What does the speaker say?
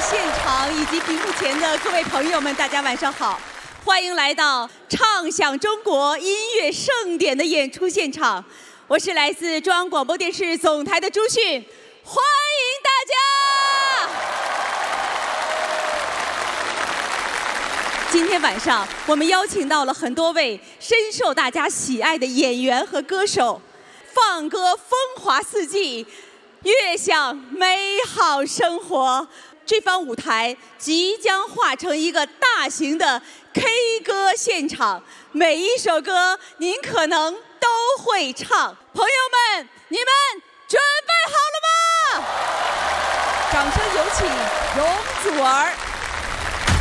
现场以及屏幕前的各位朋友们，大家晚上好！欢迎来到唱响中国音乐盛典的演出现场，我是来自中央广播电视总台的朱迅，欢迎大家！今天晚上我们邀请到了很多位深受大家喜爱的演员和歌手，放歌风华四季，悦享美好生活。这方舞台即将化成一个大型的 K 歌现场，每一首歌您可能都会唱。朋友们，你们准备好了吗？掌声有请容祖儿。